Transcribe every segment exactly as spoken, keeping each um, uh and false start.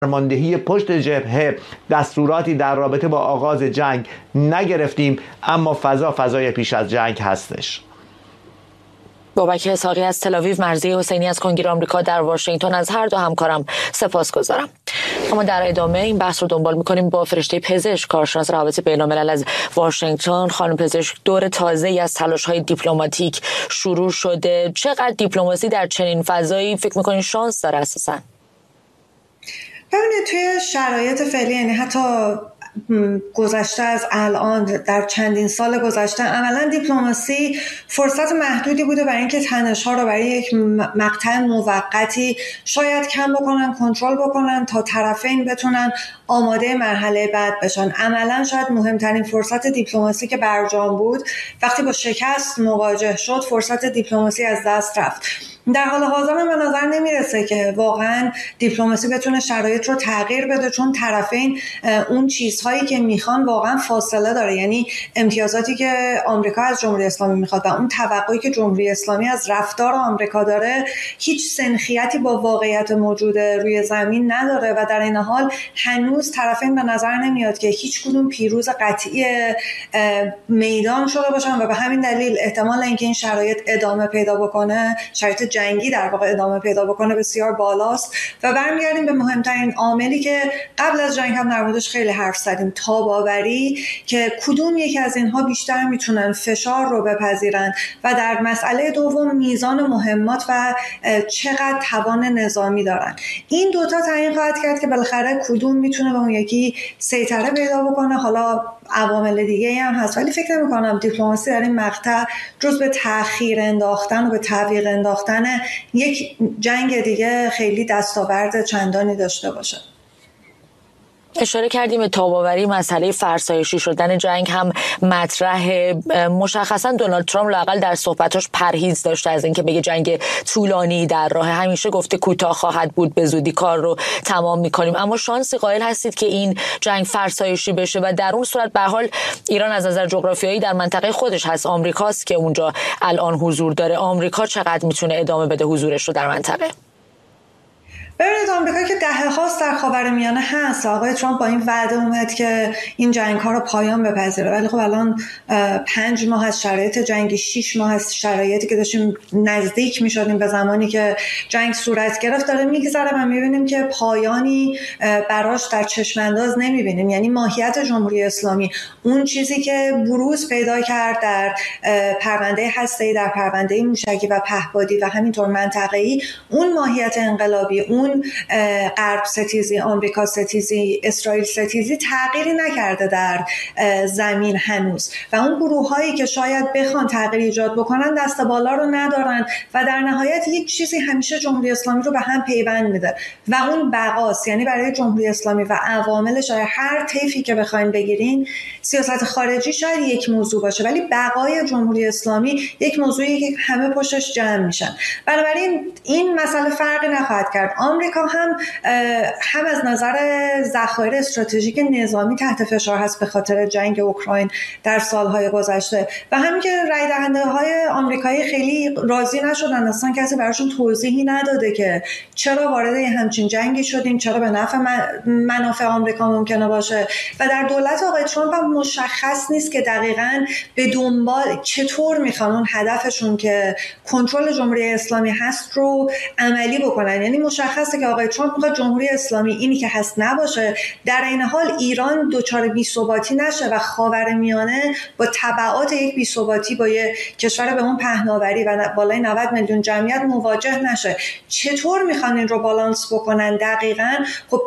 فرماندهی پشت جبهه دستوراتی در رابطه با آغاز جنگ نگرفتیم، اما فضا فضای پیش از جنگ هستش. بابک اسحاقی از تل‌آویو، مرضیه حسینی از کنگره آمریکا در واشنگتن، از هر دو همکارم سپاسگزارم. اما در ادامه این بحث رو دنبال می‌کنیم با فرشته پزشک، کارشناس روابط بین‌الملل از واشنگتن. خانم پزشک، دور تازه‌ای از تلاش‌های دیپلماتیک شروع شده. چقدر دیپلماسی در چنین فضایی فکر می‌کنین شانس داره اساساً؟ ببینید توی شرایط فعلی، یعنی حتی گذشته از الان، در چندین سال گذشته عملا دیپلماسی فرصت محدودی بوده برای اینکه تنش‌ها رو برای یک مقطع موقتی شاید کم بکنن، کنترل بکنن تا طرفین بتونن آماده مرحله بعد بشن. عملا شاید مهمترین فرصت دیپلماسی که برجام بود وقتی با شکست مواجه شد، فرصت دیپلماسی از دست رفت. در حال حاضر من به نظر نمیرسه که واقعا دیپلماسی بتونه شرایط رو تغییر بده، چون طرفین اون چیزهایی که میخوان واقعا فاصله داره. یعنی امتیازاتی که آمریکا از جمهوری اسلامی میخواد و اون توقعی که جمهوری اسلامی از رفتار آمریکا داره هیچ سنخیتی با واقعیت موجود روی زمین نداره و در این حال هنوز طرفین به نظر نمیاد که هیچ کدوم پیروز قطعی میدان شده باشن و به همین دلیل احتمال اینکه این شرایط ادامه پیدا بکنه، شرایط جنگی در واقع ادامه پیدا بکنه، بسیار بالاست. و برمیگردیم به مهمترین عاملی که قبل از جنگ هم در موردش خیلی حرف زدیم، تاب‌آوری، که کدوم یکی از اینها بیشتر میتونن فشار رو بپذیرن و در مسئله دوم میزان مهمات و چقدر توان نظامی دارن. این دوتا تعیین خواهد کرد که بالاخره کدوم میتونه به اون یکی سیطره پیدا بکنه. حالا عوامل دیگه هم هست، ولی فکر نمی‌کنم دیپلماسی در این مقطع جز به تأخیر انداختن و به تعویق انداختن یک جنگ دیگه خیلی دستاورد چندانی داشته باشه. اشاره کردیم به تاب‌آوری، مسئله فرسایشی شدن جنگ هم مطرح. مشخصا دونالد ترامپ لااقل در صحبتاش پرهیز داشته از اینکه بگه جنگ طولانی در راه، همیشه گفته کوتاه خواهد بود، به زودی کار رو تمام می‌کنیم. اما شانسی قائل هستید که این جنگ فرسایشی بشه و در اون صورت به حال ایران از نظر جغرافیایی در منطقه خودش هست، آمریکاست که اونجا الان حضور داره. آمریکا چقدر میتونه ادامه بده حضورش رو در منطقه؟ ببینید آمریکا که دهه هاست در خاورمیانه هست، آقای ترامپ با این وعده اومد که این جنگ ها رو پایان بپذیره، ولی خب الان پنج ماه از شرایط جنگی، شش ماه از شرایطی که داشتیم نزدیک میشدیم به زمانی که جنگ صورت گرفت داره میگذره و میبینیم که پایانی براش در چشم انداز نمیبینیم. یعنی ماهیت جمهوری اسلامی، اون چیزی که بروز پیدا کرد در پرونده هسته‌ای، در پرونده موشکی و پهپادی و همینطور منطقه‌ای، اون ماهیت انقلابی، اون غرب ستیزی، آمریکا ستیزی، اسرائیل ستیزی تغییری نکرده در زمین هنوز و اون گروه هایی که شاید بخوان تغییر ایجاد بکنن دست بالا رو ندارن و در نهایت یک چیزی همیشه جمهوری اسلامی رو به هم پیوند میده و اون بقاست. یعنی برای جمهوری اسلامی و عواملش هر طیفی که بخواین بگیرین، سیاست خارجی شاید یک موضوع باشه ولی بقای جمهوری اسلامی یک موضوعی که همه پشتش جمع میشن. بنابراین این مسئله فرقی نخواهد کرد. آمریکا هم هم از نظر ذخایر استراتژیک نظامی تحت فشار هست به خاطر جنگ اوکراین در سالهای گذشته و همین که رای دهنده های آمریکایی خیلی راضی نشدن، اصلا کسی براشون توضیحی نداده که چرا وارد همچین جنگی شدیم، چرا به نفع منافع آمریکا ممکنه باشه و در دولت آقای ترامپ هم مشخص نیست که دقیقاً به دنبال چطور میخوان اون هدفشون که کنترل جمهوری اسلامی هست رو عملی بکنن. یعنی مشخصه که آقای ترامپ میخواد جمهوری اسلامی اینی که هست نباشه، در این حال ایران دچار بی‌ثباتی نشه و خاورمیانه با تبعات یک بی‌ثباتی با یک کشور به اون پهناوری و بالای نود میلیون جمعیت مواجه نشه. چطور میخوان این رو بالانس بکنن دقیقاً؟ خب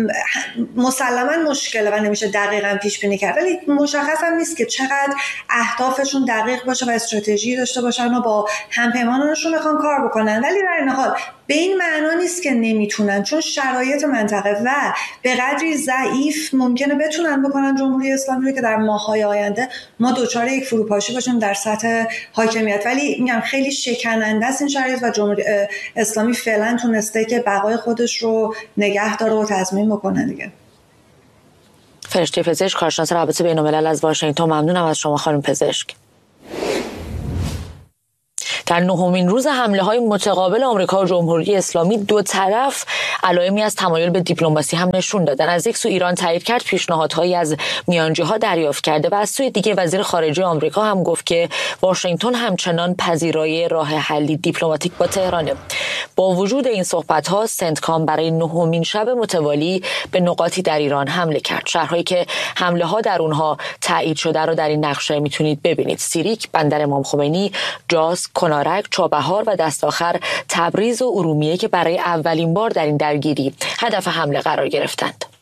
مسلماً مشکله و نمیشه دقیقاً پیش بینی کرد، ولی مشخص هم نیست که چقدر اهدافشون دقیق باشه و استراتژی داشته باشن و با همپیمانانشون بخوان کار بکنن. ولی در این حال به این معنا نیست که نمیتونن، چون شرایط منطقه و به قدری ضعیف ممکنه بتونن بکنن جمهوری اسلامی رو که در ماه‌های آینده ما دوچار یک فروپاشی باشیم در سطح حاکمیت. ولی میگم خیلی شکننده است این شرایط و جمهوری اسلامی فعلا تونسته که بقای خودش رو نگه داره و تضمین بکنه دیگه. فرشته پزشک، کارشناس روابط بین‌الملل از واشنگتن، ممنونم از شما خانم پزشک. در نهمین روز حمله های متقابل آمریکا و جمهوری اسلامی دو طرف علائمی از تمایل به دیپلماسی هم نشون دادن. از یک سو ایران تایید کرد پیشنهادهایی از میانجی‌ها دریافت کرده و از سوی دیگه وزیر خارجه آمریکا هم گفت که واشنگتن همچنان پذیرای راه حلی دیپلماتیک با تهرانه. با وجود این صحبت‌ها سنتکام برای نهمین شب متوالی به نقاطی در ایران حمله کرد. شهرهایی که حمله ها در اونها تایید شده رو در این نقشه میتونید ببینید: سیریک، بندر امام خمینی، جاز، کنارک، چابهار و دست آخر تبریز و ارومیه که برای اولین بار در این درگیری هدف حمله قرار گرفتند.